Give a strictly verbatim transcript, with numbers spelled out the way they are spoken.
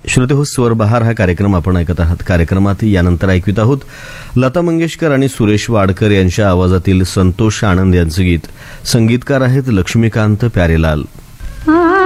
श्रोते हो, स्वर बहार हा कार्यक्रम आपण ऐकत आहात. कार्यक्रमात यानंतर ऐकवित आहोत लता मंगेशकर आणि सुरेश वाडकर यांच्या आवाजातील संतोष आनंद यांचं गीत. संगीतकार आहेत लक्ष्मीकांत प्यारेलाल.